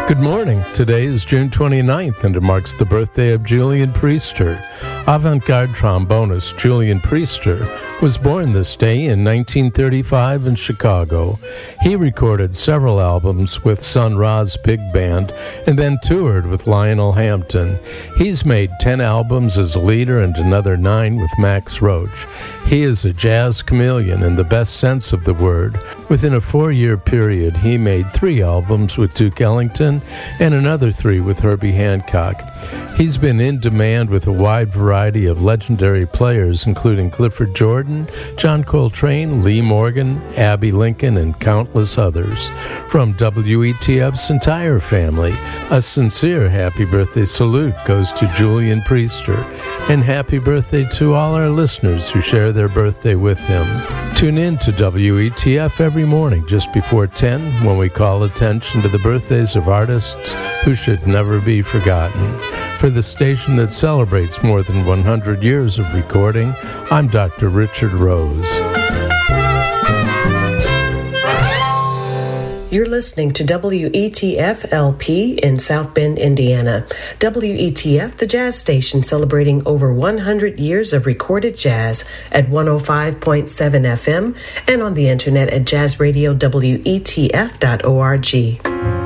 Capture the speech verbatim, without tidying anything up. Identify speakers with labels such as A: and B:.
A: Good morning. Today is June twenty-ninth, and it marks the birthday of Julian Priester. Avant-garde trombonist Julian Priester was born this day in nineteen thirty-five in Chicago. He recorded several albums with Sun Ra's big band and then toured with Lionel Hampton. He's made ten albums as a leader and another nine with Max Roach. He is a jazz chameleon in the best sense of the word. Within a four-year period, he made three albums with Duke Ellington and another three with Herbie Hancock. He's been in demand with a wide variety of legendary players, including Clifford Jordan, John Coltrane, Lee Morgan, Abbey Lincoln, and countless others. From W E T F's entire family, a sincere happy birthday salute goes to Julian Priester, and happy birthday to all our listeners who share their birthday with him. Tune in to W E T F every morning just before ten when we call attention to the birthdays of artists who should never be forgotten. For the station that celebrates more than one hundred years of recording, I'm Doctor Richard Rose.
B: You're listening to W E T F L P in South Bend, Indiana. W E T F, the jazz station celebrating over one hundred years of recorded jazz at one oh five point seven F M and on the internet at jazz radio W E T F dot org.